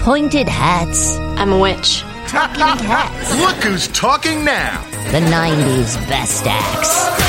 Pointed hats. I'm a witch. Talking hats. Look who's talking now. The 90s best acts.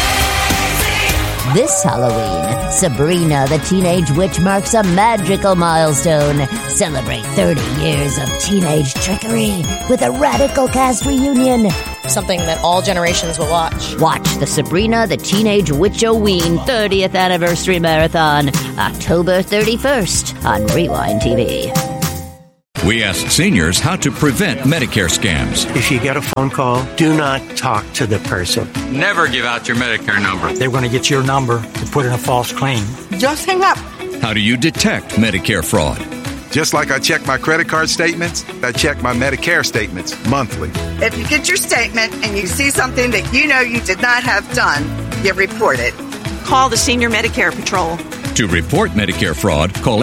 This Halloween, Sabrina the Teenage Witch marks a magical milestone. Celebrate 30 years of teenage trickery with a radical cast reunion. Something that all generations will watch. Watch the Sabrina the Teenage Witch-O-Ween 30th Anniversary Marathon, October 31st on Rewind TV. We asked seniors how to prevent Medicare scams. If you get a phone call, do not talk to the person. Never give out your Medicare number. They're going to get your number to put in a false claim. Just hang up. How do you detect Medicare fraud? Just like I check my credit card statements, I check my Medicare statements monthly. If you get your statement and you see something that you know you did not have done, you report it. Call the Senior Medicare Patrol. To report Medicare fraud, call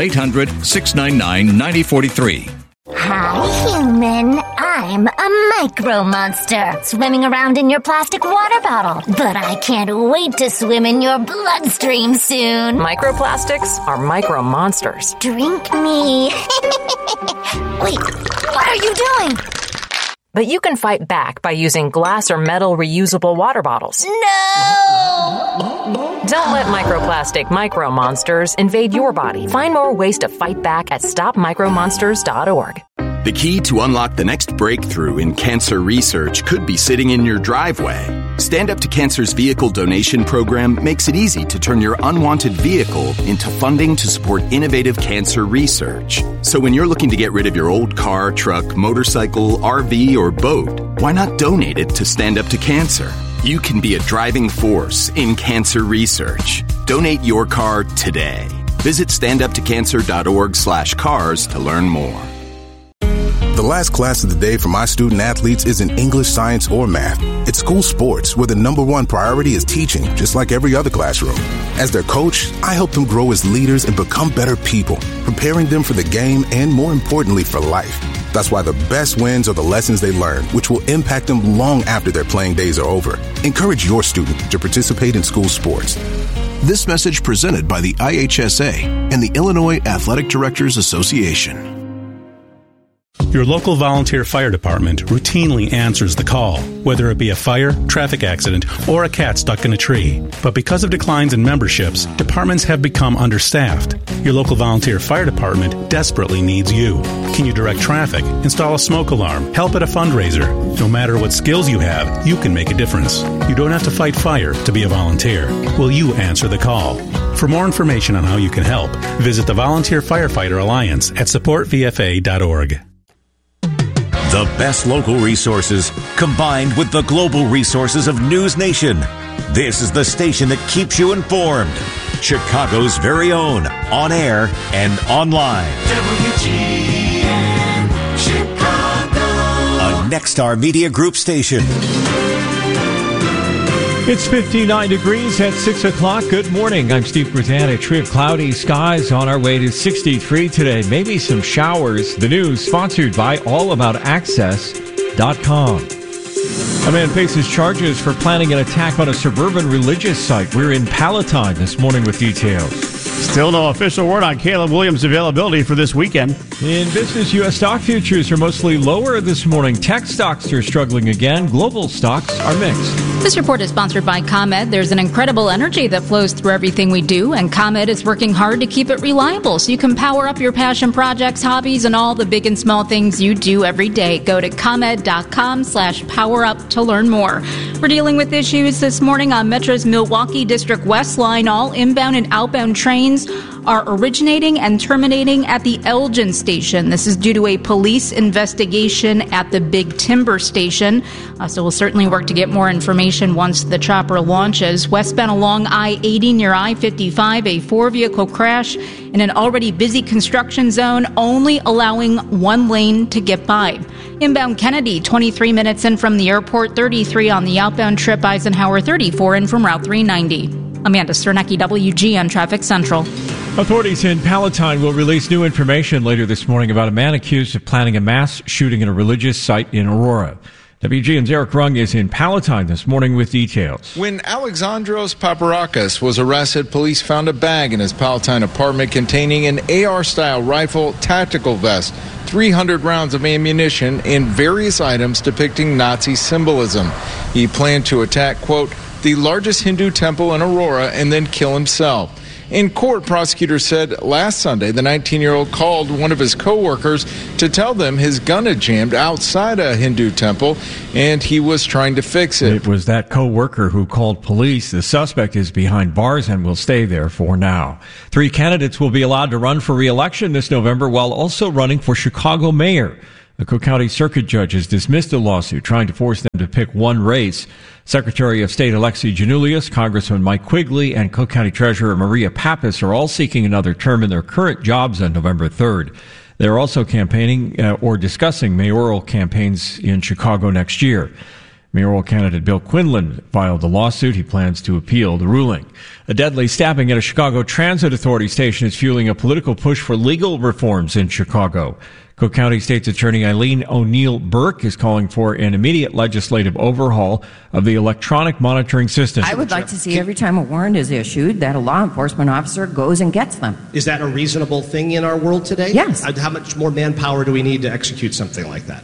800-699-9043. Hi, human. I'm a micro monster swimming around in your plastic water bottle. But I can't wait to swim in your bloodstream soon. Microplastics are micro monsters. Drink me. Wait, what are you doing? But you can fight back by using glass or metal reusable water bottles. No! Don't let microplastic micro monsters invade your body. Find more ways to fight back at stopmicromonsters.org. The key to unlock the next breakthrough in cancer research could be sitting in your driveway. Stand Up to Cancer's vehicle donation program makes it easy to turn your unwanted vehicle into funding to support innovative cancer research. So when you're looking to get rid of your old car, truck, motorcycle, RV, or boat, why not donate it to Stand Up to Cancer? You can be a driving force in cancer research. Donate your car today. Visit standuptocancer.org/cars to learn more. The last class of the day for my student athletes isn't English, science, or math. It's school sports, where the number one priority is teaching, just like every other classroom. As their coach, I help them grow as leaders and become better people, preparing them for the game and, more importantly, for life. That's why the best wins are the lessons they learn, which will impact them long after their playing days are over. Encourage your student to participate in school sports. This message presented by the IHSA and the Illinois Athletic Directors Association. Your local volunteer fire department routinely answers the call, whether it be a fire, traffic accident, or a cat stuck in a tree. But because of declines in memberships, departments have become understaffed. Your local volunteer fire department desperately needs you. Can you direct traffic, install a smoke alarm, help at a fundraiser? No matter what skills you have, you can make a difference. You don't have to fight fire to be a volunteer. Will you answer the call? For more information on how you can help, visit the Volunteer Firefighter Alliance at supportvfa.org. The best local resources combined with the global resources of News Nation. This is the station that keeps you informed. Chicago's very own, on air and online. WGN Chicago. A Nexstar Media Group station. It's 59 degrees at 6 o'clock. Good morning. I'm Steve Brazan. A trip cloudy skies on our way to 63 today. Maybe some showers. The news sponsored by allaboutaccess.com. A man faces charges for planning an attack on a suburban religious site. We're in Palatine this morning with details. Still no official word on Caleb Williams' availability for this weekend. In business, U.S. stock futures are mostly lower this morning. Tech stocks are struggling again. Global stocks are mixed. This report is sponsored by ComEd. There's an incredible energy that flows through everything we do, and ComEd is working hard to keep it reliable so you can power up your passion projects, hobbies, and all the big and small things you do every day. Go to ComEd.com/powerup to learn more. We're dealing with issues this morning on Metro's Milwaukee District West line. All inbound and outbound trains are originating and terminating at the Elgin station. This is due to a police investigation at the Big Timber station. So we'll certainly work to get more information once the chopper launches. Westbound along I-80 near I-55, a four-vehicle crash in an already busy construction zone, only allowing one lane to get by. Inbound Kennedy, 23 minutes in from the airport, 33 on the outbound trip. Eisenhower, 34 in from Route 390. Amanda Sternecki, WGN Traffic Central. Authorities in Palatine will release new information later this morning about a man accused of planning a mass shooting at a religious site in Aurora. WGN's Eric Rung is in Palatine this morning with details. When Alexandros Paparakis was arrested, police found a bag in his Palatine apartment containing an AR-style rifle, tactical vest, 300 rounds of ammunition, and various items depicting Nazi symbolism. He planned to attack, quote, the largest Hindu temple in Aurora and then kill himself. In court, prosecutors said last Sunday the 19-year-old called one of his co-workers to tell them his gun had jammed outside a Hindu temple and he was trying to fix it. It was that co-worker who called police. The suspect is behind bars and will stay there for now. 3 candidates will be allowed to run for re-election this November while also running for Chicago mayor. The Cook County Circuit Judge has dismissed a lawsuit trying to force them to pick one race. Secretary of State Alexi Giannoulias, Congressman Mike Quigley, and Cook County Treasurer Maria Pappas are all seeking another term in their current jobs on November 3rd. They're also campaigning or discussing mayoral campaigns in Chicago next year. Mayoral candidate Bill Quinlan filed the lawsuit. He plans to appeal the ruling. A deadly stabbing at a Chicago Transit Authority station is fueling a political push for legal reforms in Chicago. Cook County State's Attorney Eileen O'Neill Burke is calling for an immediate legislative overhaul of the electronic monitoring system. I would like to see every time a warrant is issued that a law enforcement officer goes and gets them. Is that a reasonable thing in our world today? Yes. How much more manpower do we need to execute something like that?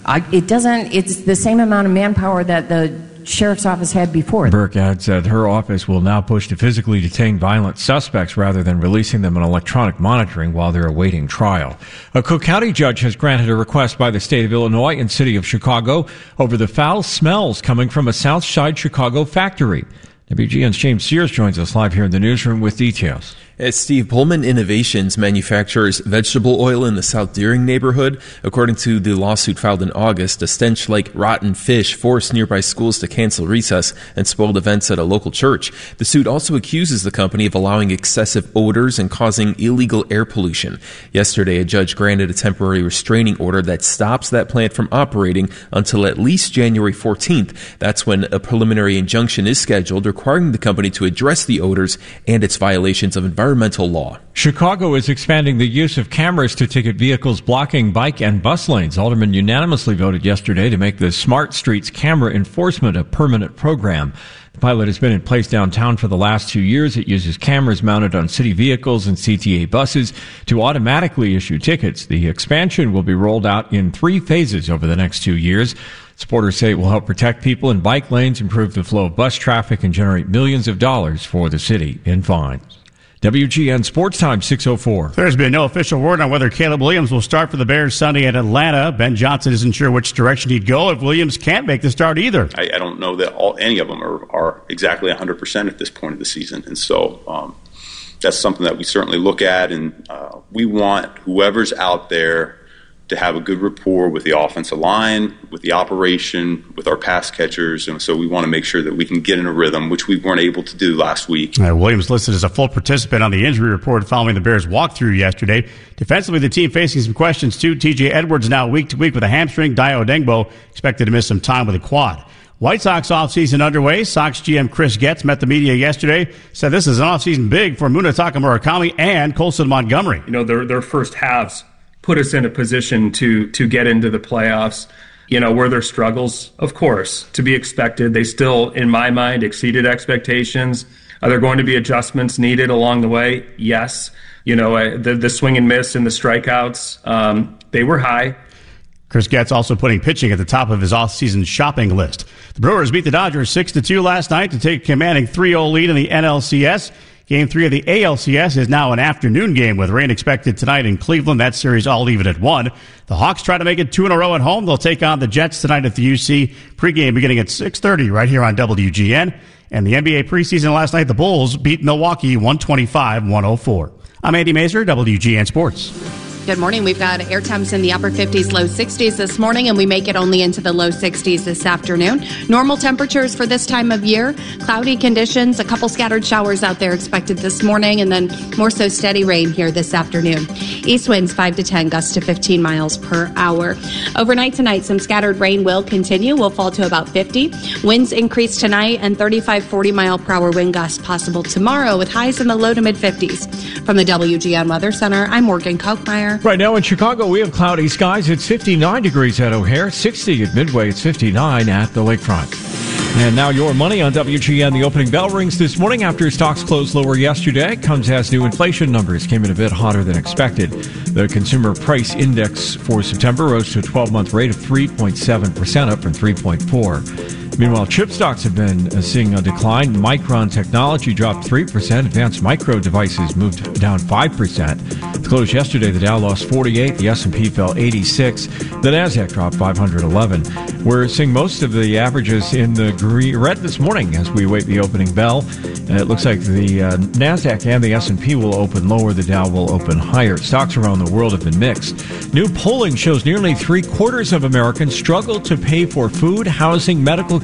It's the same amount of manpower that the sheriff's office had before. Burke adds that her office will now push to physically detain violent suspects rather than releasing them on electronic monitoring while they're awaiting trial. A Cook County judge has granted a request by the state of Illinois and city of Chicago over the foul smells coming from a South Side Chicago factory. WGN's James Sears joins us live here in the newsroom with details. Steve, Pullman Innovations manufactures vegetable oil in the South Deering neighborhood. According to the lawsuit filed in August, a stench like rotten fish forced nearby schools to cancel recess and spoiled events at a local church. The suit also accuses the company of allowing excessive odors and causing illegal air pollution. Yesterday, a judge granted a temporary restraining order that stops that plant from operating until at least January 14th. That's when a preliminary injunction is scheduled requiring the company to address the odors and its violations of environmental law. Chicago is expanding the use of cameras to ticket vehicles blocking bike and bus lanes. Aldermen unanimously voted yesterday to make the Smart Streets camera enforcement a permanent program. The pilot has been in place downtown for the last 2 years. It uses cameras mounted on city vehicles and CTA buses to automatically issue tickets. The expansion will be rolled out in 3 phases over the next 2 years. Supporters say it will help protect people in bike lanes, improve the flow of bus traffic, and generate millions of dollars for the city in fines. WGN Sports Time 6:04. There's been no official word on whether Caleb Williams will start for the Bears Sunday at Atlanta. Ben Johnson isn't sure which direction he'd go if Williams can't make the start either. I don't know that any of them are exactly 100% at this point of the season. And so that's something that we certainly look at. And we want whoever's out there to have a good rapport with the offensive line, with the operation, with our pass catchers. And so we want to make sure that we can get in a rhythm, which we weren't able to do last week. Williams listed as a full participant on the injury report following the Bears' walkthrough yesterday. Defensively, the team facing some questions, too. TJ Edwards now week-to-week with a hamstring. Dio Dengbo expected to miss some time with a quad. White Sox offseason underway. Sox GM Chris Getz met the media yesterday, said this is an offseason big for Munetaka Murakami and Colson Montgomery. You know, their first halves put us in a position to get into the playoffs. You know, were there struggles? Of course, to be expected. They still, in my mind, exceeded expectations. Are there going to be adjustments needed along the way? Yes. You know, the swing and miss and the strikeouts, they were high. Chris Getz also putting pitching at the top of his off-season shopping list. The Brewers beat the Dodgers 6-2 last night to take a commanding 3-0 lead in the NLCS. Game 3 of the ALCS is now an afternoon game with rain expected tonight in Cleveland. That series all even at 1. The Hawks try to make it 2 in a row at home. They'll take on the Jets tonight at the UC. Pregame beginning at 6:30 right here on WGN. And the NBA preseason last night, the Bulls beat Milwaukee 125-104. I'm Andy Mazur, WGN Sports. Good morning. We've got air temps in the upper 50s, low 60s this morning, and we make it only into the low 60s this afternoon. Normal temperatures for this time of year. Cloudy conditions, a couple scattered showers out there expected this morning, and then more so steady rain here this afternoon. East winds 5 to 10, gusts to 15 miles per hour. Overnight tonight, some scattered rain will continue. Will fall to about 50. Winds increase tonight, and 35, 40 mile per hour wind gusts possible tomorrow with highs in the low to mid 50s. From the WGN Weather Center, I'm Morgan Kochmeyer. weather. Right now in Chicago, we have cloudy skies. It's 59 degrees at O'Hare, 60 at Midway, it's 59 at the lakefront. And now your money on WGN. The opening bell rings this morning after stocks closed lower yesterday. Comes as new inflation numbers came in a bit hotter than expected. The Consumer Price Index for September rose to a 12-month rate of 3.7%, up from 3.4%. Meanwhile, chip stocks have been seeing a decline. Micron Technology dropped 3%. Advanced Micro Devices moved down 5%. It closed yesterday, the Dow lost 48. The S&P fell 86. The Nasdaq dropped 511. We're seeing most of the averages in the red this morning as we await the opening bell. It looks like the Nasdaq and the S&P will open lower. The Dow will open higher. Stocks around the world have been mixed. New polling shows nearly 3/4 of Americans struggle to pay for food, housing, medical